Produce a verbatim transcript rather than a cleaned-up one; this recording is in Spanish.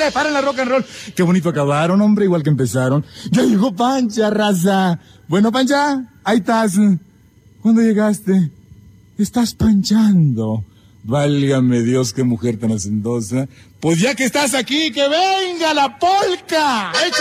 párale, párale rock and roll. Qué bonito acabaron, hombre, igual que empezaron. Ya llegó Pancha, raza. Bueno, Pancha, ahí estás. ¿Cuándo llegaste? Estás panchando. Válgame Dios, qué mujer tan hacendosa. Pues ya que estás aquí, que venga la polca.